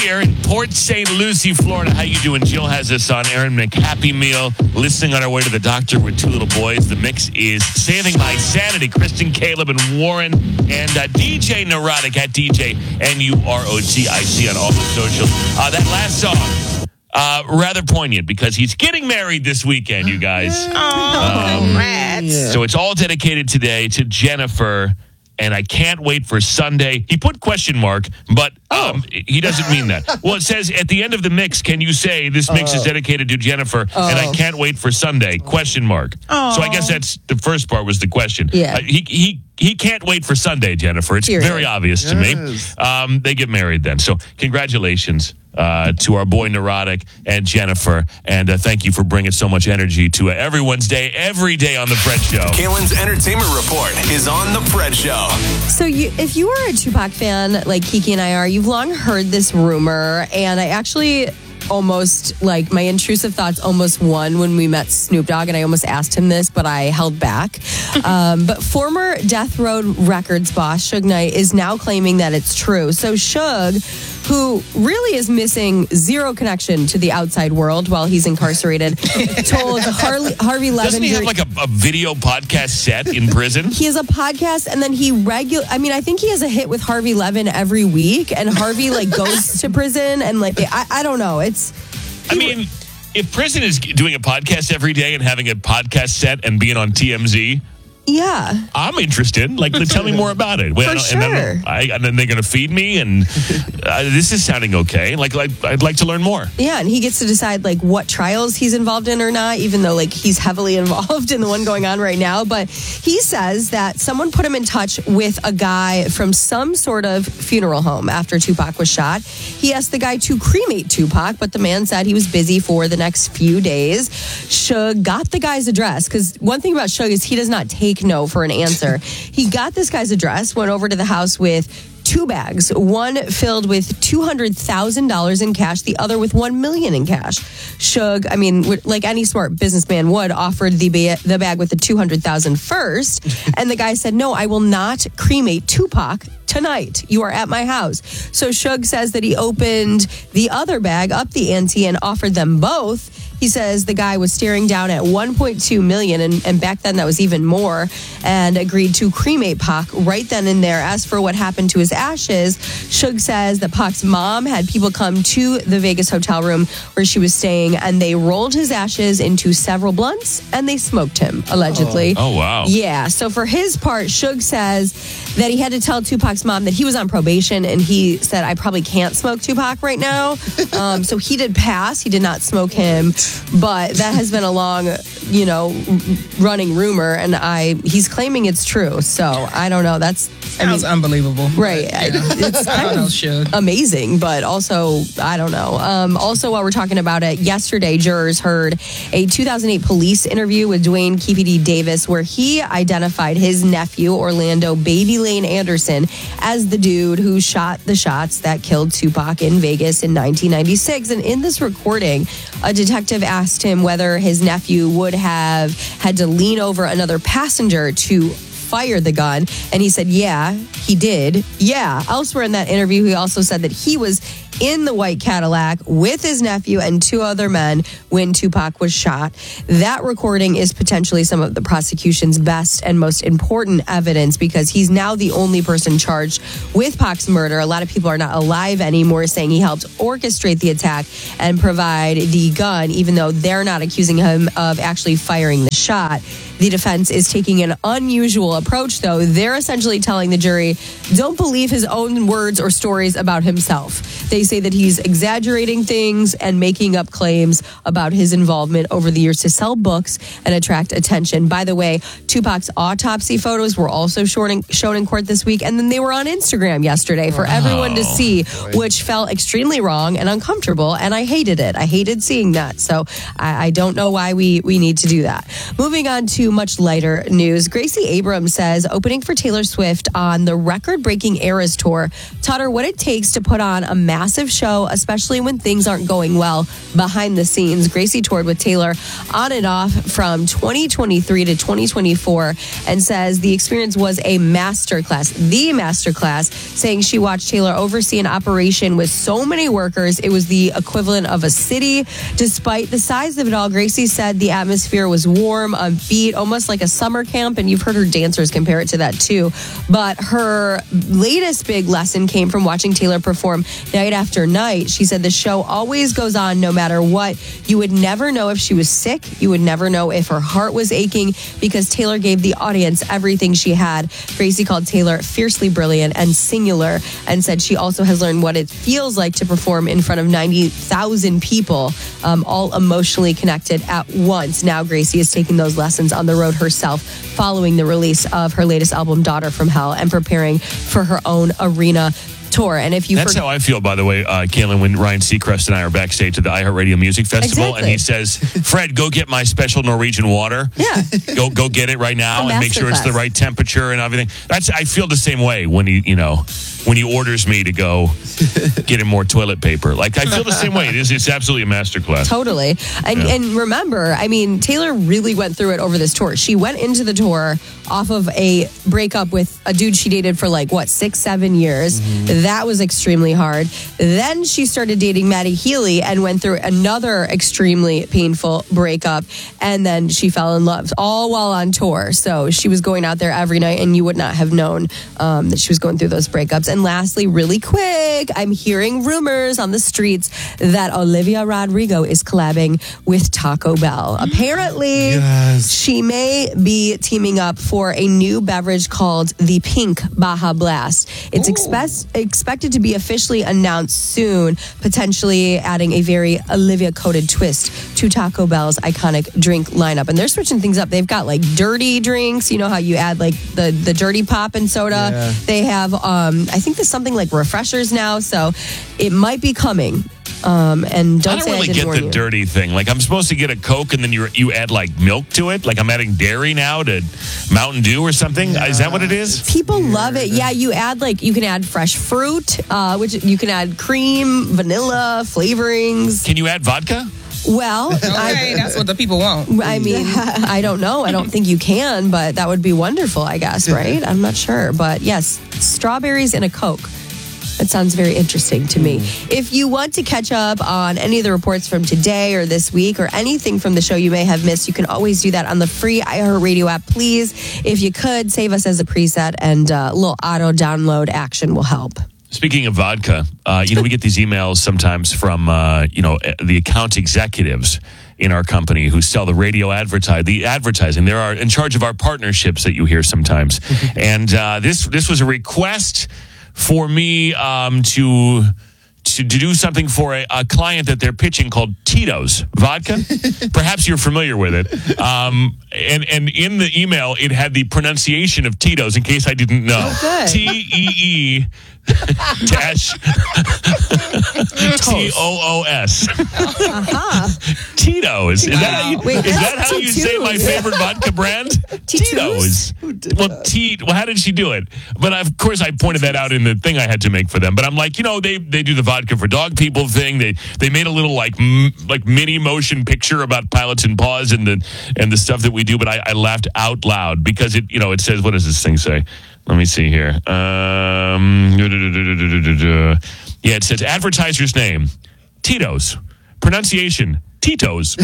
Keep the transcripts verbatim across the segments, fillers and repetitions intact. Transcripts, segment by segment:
here in Port Saint Lucie, Florida. How you doing? Jill has us on Aaron McHappy Meal, listening on our way to the doctor with two little boys. The mix is Saving My Sanity. Kristen, Caleb, and Warren, and uh, D J Neurotic at D J N U R O T I C on all the socials. Uh, that last song, uh, rather poignant because he's getting married this weekend, you guys. Oh, um, congrats. So it's all dedicated today to Jennifer. And I can't wait for Sunday. He put question mark, but um, oh. he doesn't mean that. Well, it says at the end of the mix, can you say this mix oh. is dedicated to Jennifer, oh. and I can't wait for Sunday, question mark. Oh. So I guess that's the first part was the question. Yeah. Uh, he, he, he can't wait for Sunday, Jennifer. It's Period. very obvious yes. to me. Um, they get married then. So congratulations. Uh, to our boy Neurotic and Jennifer. And uh, thank you for bringing so much energy to uh, everyone's day, every day on The Fred Show. Kalen's Entertainment Report is on The Fred Show. So you, if you are a Tupac fan like Kiki and I are, you've long heard this rumor. And I actually almost, like, my intrusive thoughts almost won when we met Snoop Dogg. And I almost asked him this, but I held back. um, but former Death Row Records boss Suge Knight is now claiming that it's true. So Suge, who really is missing zero connection to the outside world while he's incarcerated, told Harley, Harvey Levin... Doesn't he have like a, a video podcast set in prison? He has a podcast, and then he regular. I mean, I think he has a hit with Harvey Levin every week, and Harvey like goes to prison, and like I, I don't know. It's. I mean, if prison is doing a podcast every day and having a podcast set and being on T M Z. Yeah, I'm interested. Like, tell me more about it. For sure. And then, I, and then they're going to feed me, and uh, this is sounding okay. Like, like, I'd like to learn more. Yeah, and he gets to decide like what trials he's involved in or not, even though like he's heavily involved in the one going on right now. But he says that someone put him in touch with a guy from some sort of funeral home after Tupac was shot. He asked the guy to cremate Tupac, but the man said he was busy for the next few days. Suge got the guy's address, because one thing about Suge is he does not take no for an answer. He got this guy's address, went over to the house with two bags, one filled with two hundred thousand dollars in cash, the other with one million dollars in cash. Suge, I mean, like any smart businessman would, offered the, ba- the bag with the two hundred thousand dollars first, and the guy said, no, I will not cremate Tupac tonight. You are at my house. So Suge says that he opened the other bag, up the ante, and offered them both. He says the guy was staring down at one point two million dollars, and, and back then that was even more, and agreed to cremate Pac right then and there. As for what happened to his ashes, Suge says that Pac's mom had people come to the Vegas hotel room where she was staying, and they rolled his ashes into several blunts, and they smoked him, allegedly. Oh, oh wow. Yeah, so for his part, Suge says that he had to tell Tupac's mom that he was on probation, and he said, I probably can't smoke Tupac right now. um, so he did pass. He did not smoke him. But that has been a long, you know, running rumor, and I he's claiming it's true. So I don't know. That's sounds I mean, unbelievable, right? But, yeah. It's kind of amazing, but also I don't know. Um, also, while we're talking about it, yesterday jurors heard a two thousand eight police interview with Dwayne Keefe D. Davis, where he identified his nephew Orlando Baby Lane Anderson as the dude who shot the shots that killed Tupac in Vegas in nineteen ninety-six. And in this recording, a detective asked him whether his nephew would have had to lean over another passenger to fire the gun, and he said, yeah, he did. Yeah. Elsewhere in that interview, he also said that he was in the white Cadillac with his nephew and two other men when Tupac was shot. That recording is potentially some of the prosecution's best and most important evidence, because he's now the only person charged with Pac's murder. A lot of people are not alive anymore, saying he helped orchestrate the attack and provide the gun, even though they're not accusing him of actually firing the shot. The defense is taking an unusual approach, though. They're essentially telling the jury, don't believe his own words or stories about himself. They say that he's exaggerating things and making up claims about his involvement over the years to sell books and attract attention. By the way, Tupac's autopsy photos were also shown in, shown in court this week, and then they were on Instagram yesterday for wow. everyone to see, which felt extremely wrong and uncomfortable, and I hated it. I hated seeing that, so I, I don't know why we, we need to do that. Moving on to much lighter news. Gracie Abrams says opening for Taylor Swift on the record-breaking Eras Tour taught her what it takes to put on a massive show, especially when things aren't going well behind the scenes. Gracie toured with Taylor on and off from twenty twenty-three to twenty twenty-four and says the experience was a masterclass, the masterclass, saying she watched Taylor oversee an operation with so many workers. It was the equivalent of a city. Despite the size of it all, Gracie said the atmosphere was warm, upbeat, almost like a summer camp, and you've heard her dancers compare it to that too. But her latest big lesson came from watching Taylor perform night after night. She said the show always goes on no matter what. You would never know if she was sick. You would never know if her heart was aching because Taylor gave the audience everything she had. Gracie called Taylor fiercely brilliant and singular and said she also has learned what it feels like to perform in front of ninety thousand people, um, all emotionally connected at once. Now Gracie is taking those lessons on the road herself following the release of her latest album, Daughter from Hell, and preparing for her own arena tour. And if you That's forget- how I feel, by the way, uh, Kaylin, when Ryan Seacrest and I are backstage at the iHeartRadio Music Festival, Exactly. and he says, Fred, go get my special Norwegian water. Yeah. Go go get it right now A and make sure it's the masterclass. right temperature and everything. That's I feel the same way when he, you know, when he orders me to go get him more toilet paper. Like, I feel the same way. It is, it's absolutely a masterclass. Totally. And, Yeah. and remember, I mean, Taylor really went through it over this tour. She went into the tour off of a breakup with a dude she dated for like, what, six, seven years. Mm-hmm. That was extremely hard. Then she started dating Maddie Healy and went through another extremely painful breakup. And then she fell in love, all while on tour. So she was going out there every night, and you would not have known um, that she was going through those breakups. And lastly, really quick, I'm hearing rumors on the streets that Olivia Rodrigo is collabing with Taco Bell. Apparently, Yes. she may be teaming up for a new beverage called the Pink Baja Blast. It's expe- expected to be officially announced soon, potentially adding a very Olivia-coated twist to Taco Bell's iconic drink lineup. And they're switching things up. They've got like dirty drinks. You know how you add like the, the dirty pop and soda? Yeah. They have, um, I think there's something like refreshers now. So it might be coming. Um, and don't I don't say really I didn't get warn the you. dirty thing. Like, I'm supposed to get a Coke and then you you add like milk to it. Like, I'm adding dairy now to Mountain Dew or something. Yeah. Is that what it is? People love it. Yeah, you add like you can add fresh fruit, uh, which you can add cream, vanilla flavorings. Can you add vodka? Well, Okay, I, that's what the people want. I mean, I don't know. I don't think you can, but that would be wonderful, I guess, right? I'm not sure. But yes, strawberries in a Coke. That sounds very interesting to me. If you want to catch up on any of the reports from today or this week or anything from the show you may have missed, you can always do that on the free iHeartRadio app. Please, if you could, save us as a preset, and uh, a little auto download action will help. Speaking of vodka, uh, you know, we get these emails sometimes from, uh, you know, the account executives in our company who sell the radio advertise the advertising. They are in charge of our partnerships that you hear sometimes. And uh, this this was a request for me um, to, to to do something for a, a client that they're pitching called Tito's Vodka. Perhaps you're familiar with it. Um, and, and in the email, it had the pronunciation of Tito's, in case I didn't know. good. T E E dash T O O S. Tito's. Is that how you, Wait, is that how you say my Tito's. favorite vodka brand? Tito's? Well, T. Well, how did she do it? But of course, I pointed that out in the thing I had to make for them. But I'm like, you know, they they do the vodka for dog people thing. They they made a little like m- like mini motion picture about Pilots and Paws and the and the stuff that we do. But I, I laughed out loud because it you know it says, what does this thing say? Let me see here. Um, yeah, it says advertiser's name, Tito's. Pronunciation, Tito's.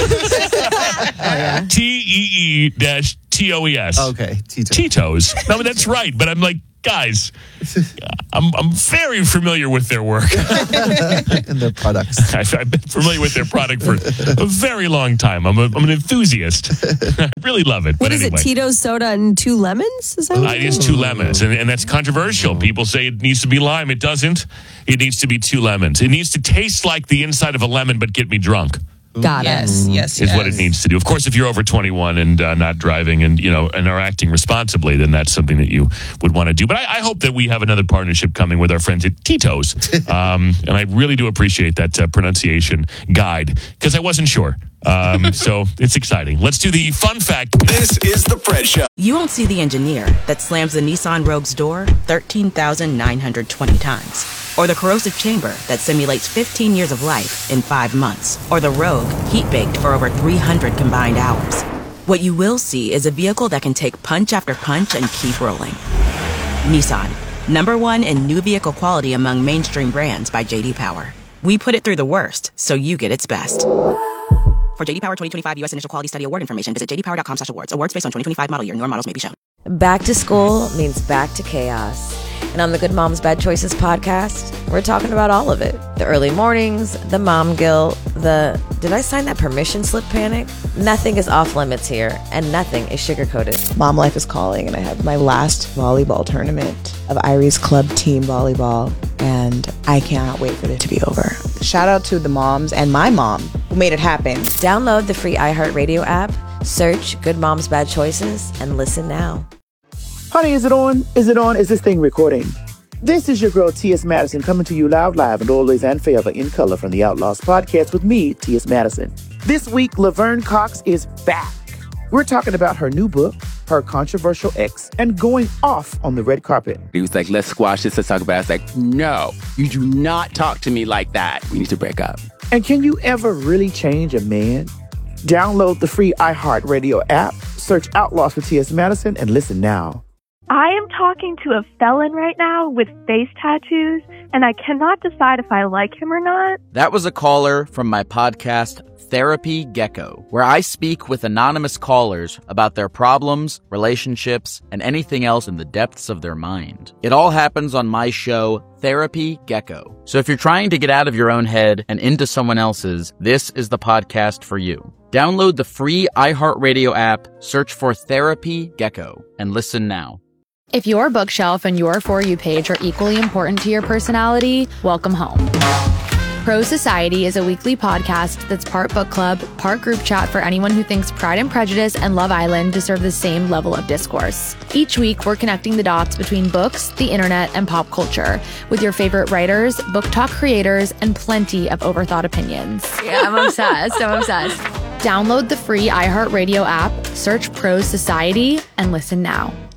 T E E dash T O E S. Okay, Tito. Tito's. No, but that's right. But I'm like, guys, I'm I'm very familiar with their work. and their products. I've, I've been familiar with their product for a very long time. I'm, a, I'm an enthusiast. I really love it. What but is anyway. it? Tito's soda and two lemons? Is that what Uh, it is two lemons, and, and that's controversial. People say it needs to be lime. It doesn't. It needs to be two lemons. It needs to taste like the inside of a lemon, but get me drunk. Got yes, it. Yes, is yes. what it needs to do. Of course, if you're over twenty-one and uh, not driving and, you know, and are acting responsibly, then that's something that you would want to do. But I, I hope that we have another partnership coming with our friends at Tito's. Um, and I really do appreciate that uh, pronunciation guide because I wasn't sure. Um, so it's exciting. Let's do the fun fact. This is the Fred Show. You won't see the engineer that slams the Nissan Rogue's door thirteen thousand nine hundred twenty times. Or the corrosive chamber that simulates fifteen years of life in five months. Or the Rogue heat-baked for over three hundred combined hours. What you will see is a vehicle that can take punch after punch and keep rolling. Nissan, number one in new vehicle quality among mainstream brands by J D Power. We put it through the worst, so you get its best. For J D Power twenty twenty-five U S Initial Quality Study Award information, visit j d power dot com slash awards. Awards based on twenty twenty-five model year. Newer models may be shown. Back to school means back to chaos. And on the Good Moms Bad Choices podcast, we're talking about all of it. The early mornings, the mom guilt, the did I sign that permission slip panic? Nothing is off limits here, and nothing is sugar-coated. Mom life is calling, and I have my last volleyball tournament of Irie's club team volleyball, and I cannot wait for it to be over. Shout out to the moms and my mom who made it happen. Download the free iHeartRadio app, search Good Moms Bad Choices, and listen now. Honey, is it on? Is it on? Is this thing recording? This is your girl, T S. Madison, coming to you loud, live, and always and forever in color from the Outlaws podcast with me, T S. Madison. This week, Laverne Cox is back. We're talking about her new book, her controversial ex, and going off on the red carpet. He was like, let's squash this, let's talk about it. I was like, no, you do not talk to me like that. We need to break up. And can you ever really change a man? Download the free iHeartRadio app, search Outlaws with T S. Madison, and listen now. I am talking to a felon right now with face tattoos, and I cannot decide if I like him or not. That was a caller from my podcast, Therapy Gecko, where I speak with anonymous callers about their problems, relationships, and anything else in the depths of their mind. It all happens on my show, Therapy Gecko. So if you're trying to get out of your own head and into someone else's, this is the podcast for you. Download the free iHeartRadio app, search for Therapy Gecko, and listen now. If your bookshelf and your For You page are equally important to your personality, welcome home. Pro Society is a weekly podcast that's part book club, part group chat for anyone who thinks Pride and Prejudice and Love Island deserve the same level of discourse. Each week, we're connecting the dots between books, the internet, and pop culture with your favorite writers, book talk creators, and plenty of overthought opinions. Yeah, I'm obsessed. I'm obsessed. Download the free iHeartRadio app, search Pro Society, and listen now.